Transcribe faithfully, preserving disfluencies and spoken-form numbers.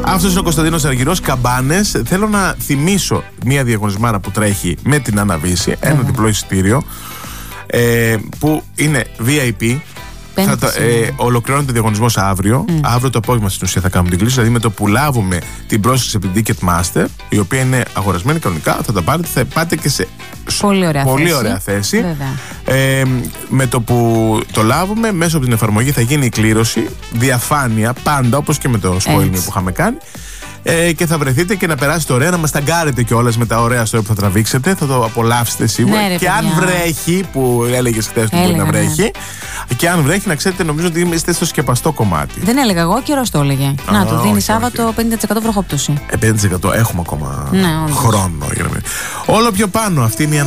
Αυτός είναι ο Κωνσταντίνος Αργυρός, Καμπάνες. Θέλω να θυμίσω μια διαγωνισμάρα που τρέχει με την Αναβίση, ένα mm. διπλό εισιτήριο ε, που είναι βι άι πι. Θα το, ε, ολοκληρώνεται ο διαγωνισμός αύριο. Mm. Αύριο το απόγευμα στην ουσία θα κάνουμε την κλήση. Δηλαδή με το που λάβουμε την πρόσκληση από την Ticketmaster, η οποία είναι αγορασμένη κανονικά, θα τα πάρετε, θα πάτε και σε πολύ ωραία πολύ θέση, ωραία θέση. Ε, με το που το λάβουμε, μέσω από την εφαρμογή θα γίνει η κλήρωση. Διαφάνεια πάντα, όπως και με το spoiler που είχαμε κάνει. Ε, και θα βρεθείτε και να περάσετε ωραία, να μας ταγκάρετε κιόλας με τα ωραία story που θα τραβήξετε. Θα το απολαύσετε σίγουρα. Ναι, ρε, και αν βρέχει, που έλεγες χθες ότι μπορεί να βρέχει, ναι. Και αν βρέχει, να ξέρετε, νομίζω ότι είστε στο σκεπαστό κομμάτι. Δεν έλεγα εγώ, καιρός το έλεγε. Α, να, το δίνει Σάββατο όχι. πενήντα τοις εκατό βροχόπτωση. Ε, πενήντα τοις εκατό έχουμε ακόμα ναι, χρόνο. Όλο πιο πάνω, αυτή είναι η